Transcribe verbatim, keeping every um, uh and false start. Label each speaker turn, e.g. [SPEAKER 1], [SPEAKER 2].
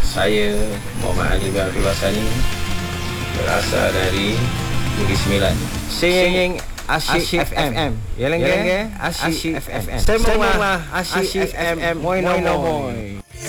[SPEAKER 1] Saya Muhammad Ali bin Abdul Basani, berasal dari Negeri Sembilan. Singing Asyik F M. Yang lagi Asyik F M. Semua Asyik F M. Moy no moy.